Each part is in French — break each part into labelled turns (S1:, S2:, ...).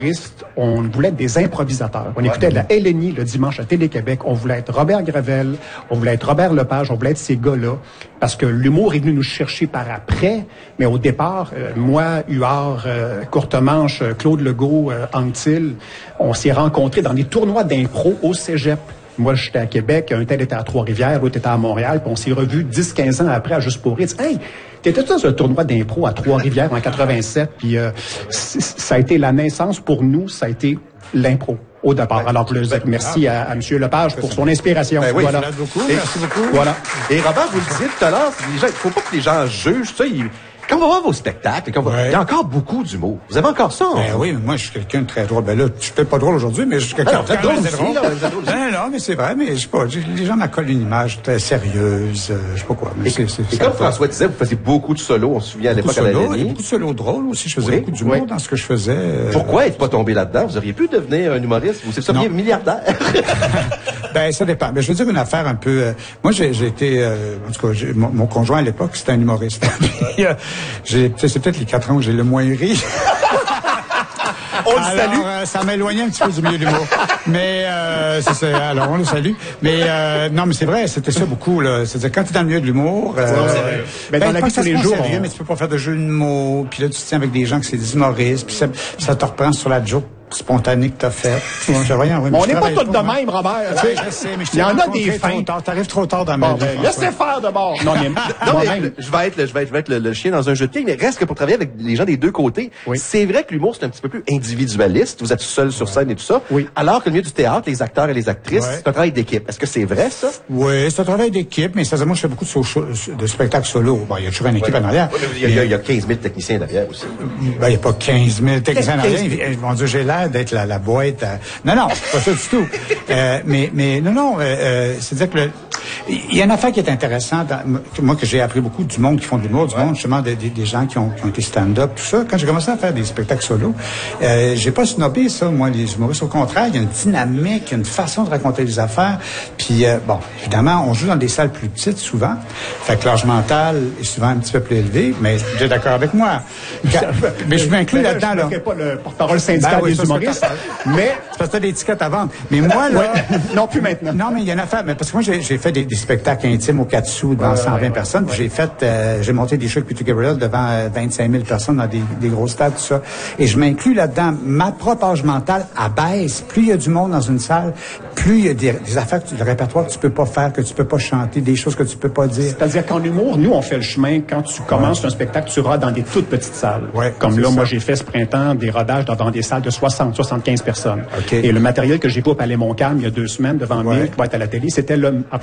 S1: On voulait être des improvisateurs. On écoutait de la LNI le dimanche à Télé-Québec. On voulait être Robert Gravel, on voulait être Robert Lepage, on voulait être ces gars-là. Parce que l'humour est venu nous chercher par après. Mais au départ, moi, Huard, Courtemanche, Claude Legault, Anctil, on s'est rencontrés dans des tournois d'impro au cégep. Moi, j'étais à Québec, un tel était à Trois-Rivières, l'autre était à Montréal, puis on s'est revus 10-15 ans après à Juste pour rire. Hey, t'étais dans un tournoi d'impro à Trois-Rivières en 87, puis ça a été la naissance pour nous, ça a été l'impro au départ. Alors, merci à M. Lepage pour son inspiration.
S2: Ben oui,
S1: voilà.
S2: Merci beaucoup.
S1: Voilà.
S2: Et Robert, vous le disiez tout à l'heure, il faut pas que les gens jugent ça. Quand on va voir vos spectacles, il y a encore beaucoup d'humour. Vous avez encore ça?
S3: Ben oui, moi, je suis quelqu'un de très drôle. Ben là, je suis peut-être pas drôle aujourd'hui, mais je suis quelqu'un de très drôle. Non, mais c'est vrai, mais je sais pas. Les gens m'accolent une image très sérieuse, je sais pas quoi. Mais
S2: et comme François disait, vous faisiez beaucoup de solos, on se souvient à l'époque à la LNI.
S3: Beaucoup de solos drôles aussi. Je faisais beaucoup d'humour dans ce que je faisais.
S2: Pourquoi être pas tombé là-dedans? Vous auriez pu devenir un humoriste. Vous seriez milliardaire.
S3: Ben, ça dépend. Mais je veux dire une affaire un peu... moi, j'ai été... en tout cas, mon conjoint à l'époque, c'était un humoriste. C'est peut-être les 4 ans où j'ai le moins ri.
S2: On le salue.
S3: Ça m'éloignait un petit peu du milieu de l'humour. Mais c'est ça. Alors, on le salue. Mais non, mais c'est vrai, c'était ça beaucoup. Là. C'est-à-dire, quand tu es dans le milieu de l'humour...
S1: dans la vie de tous les jours...
S3: Sérieux, mais tu peux pas faire de jeu de mots. Puis là, tu te tiens avec des gens que c'est des humoristes. Puis ça te reprend sur la joke spontané que t'as fait.
S1: On n'est pas tous de même, Robert.
S3: Je sais, mais
S1: il y en a des fins.
S3: T'arrives trop tard dans ma vie.
S1: Laissez faire de bord. Non,
S2: mais je vais être le chien dans un jeu de quilles, mais reste que pour travailler avec les gens des deux côtés, c'est vrai que l'humour, c'est un petit peu plus individualiste. Vous êtes seul sur scène et tout ça.
S1: Oui.
S2: Alors que le milieu du théâtre, les acteurs et les actrices, c'est un travail d'équipe. Est-ce que c'est vrai, ça?
S3: Oui, c'est un travail d'équipe, mais moi, je fais beaucoup de spectacles solo. Bon, il y a toujours une équipe en arrière.
S2: Il y a 15 000 techniciens derrière aussi.
S3: Ben, il n'y a pas 15 000 techniciens en arrière. Mon Dieu, j'ai l'air d'être la boîte. Non, c'est pas ça du tout. Mais non, c'est-à-dire que il y a une affaire qui est intéressante, moi que j'ai appris beaucoup du monde qui font de l'humour, du monde justement des gens qui ont été stand-up, tout ça. Quand j'ai commencé à faire des spectacles solo, j'ai pas snobé ça, moi, les humoristes. Au contraire, il y a une dynamique, il y a une façon de raconter les affaires. Puis bon, évidemment, on joue dans des salles plus petites souvent. Fait que l'âge mental est souvent un petit peu plus élevé, mais tu es d'accord avec moi. Mais je m'inclus là-dedans, là.
S1: Je ne pas le porte-parole syndical des humoristes. Mais
S3: c'est parce que t'as des tickets à vendre. Mais moi, là...
S1: non, plus maintenant.
S3: Non, mais il y a une affaire. Mais parce que moi, j'ai fait des spectacles intimes au 4 sous devant 120 personnes. Puis j'ai monté des shows avec Peter Gabriel devant 25 000 personnes dans des gros stades, tout ça. Et je m'inclus là-dedans. Ma propre âge mental abaisse. Plus il y a du monde dans une salle, plus il y a des affaires, le répertoire que tu peux pas faire, que tu peux pas chanter, des choses que tu peux pas dire.
S1: C'est-à-dire qu'en humour, nous, on fait le chemin. Quand tu commences un spectacle, tu rodes dans des toutes petites salles. Comme là, moi, j'ai fait ce printemps des rodages dans des salles de 60, 75 personnes.
S3: Okay.
S1: Et le matériel que j'ai pas au Palais Montcalm il y a 2 semaines devant 1000 qui va être à la télé, c'était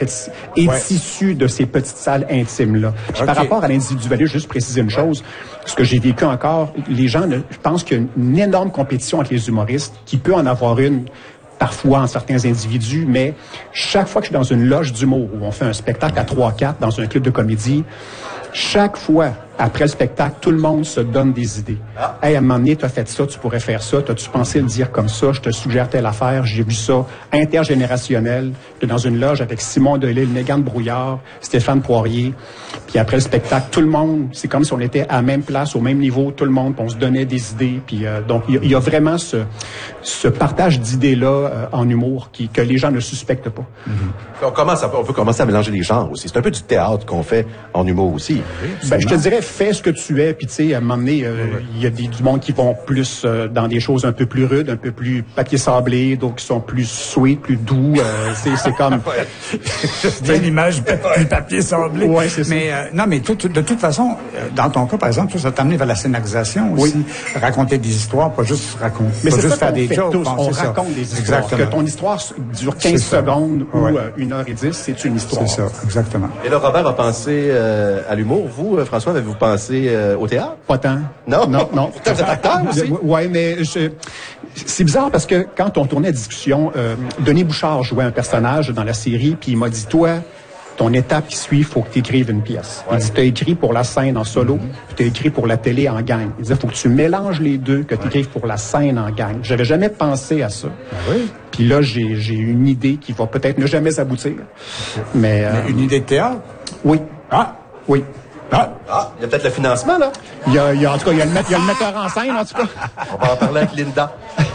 S1: issu de ces petites salles intimes-là. Par rapport à l'individualisme, juste préciser une chose, ce que j'ai vécu encore, les gens, je pense qu'il y a une énorme compétition entre les humoristes, qui peut en avoir une parfois en certains individus, mais chaque fois que je suis dans une loge d'humour où on fait un spectacle à 3-4 dans un club de comédie, chaque fois, après le spectacle, tout le monde se donne des idées. Hey, à un moment donné, tu as fait ça, tu pourrais faire ça, t'as-tu pensé le dire comme ça, je te suggère telle affaire, j'ai vu ça, intergénérationnel, dans une loge avec Simon Delille, Mégane Brouillard, Stéphane Poirier, puis après le spectacle, tout le monde, c'est comme si on était à la même place, au même niveau, tout le monde, on se donnait des idées, puis donc il y a vraiment ce partage d'idées-là en humour que les gens ne suspectent pas.
S2: Mm-hmm. On peut commencer à mélanger les genres aussi. C'est un peu du théâtre qu'on fait en humour aussi.
S1: Ben, je te dirais, fais ce que tu es, puis tu sais, à un moment donné, il y a du monde qui vont plus dans des choses un peu plus rudes, un peu plus papier sablé, d'autres qui sont plus sweet, plus doux. C'est comme...
S3: C'est une image plus papier sablé.
S1: Ouais, c'est ça.
S3: Mais non, mais de toute façon, dans ton cas, par exemple, ça t'a amené vers la scénarisation aussi. Oui. Raconter des histoires, pas juste raconter,
S1: mais
S3: pas juste
S1: faire
S3: des jokes.
S1: On raconte des histoires.
S3: Exactement.
S1: Que ton histoire dure 15 secondes ou 1h10, c'est une histoire.
S3: C'est ça, exactement.
S2: Et là, Robert a pensé à l'humour. Vous, François, avez-vous pensé au théâtre?
S1: Pas tant.
S2: Non?
S1: Non.
S2: Vous êtes acteur aussi?
S1: Oui, mais c'est bizarre parce que quand on tournait à discussion, Denis Bouchard jouait un personnage dans la série, puis il m'a dit, toi, ton étape qui suit, il faut que tu écrives une pièce. Il dit, tu as écrit pour la scène en solo, puis tu as écrit pour la télé en gang. Il disait, il faut que tu mélanges les deux, que tu écrives pour la scène en gang. J'avais jamais pensé à ça.
S3: Oui.
S1: Puis là, j'ai une idée qui va peut-être ne jamais aboutir. Mais
S3: une idée de théâtre?
S1: Oui.
S3: Ah!
S1: Oui.
S2: Ah, il y a peut-être le financement, là.
S1: En tout cas, il y a le metteur en scène, en tout cas.
S2: On va en parler avec Linda.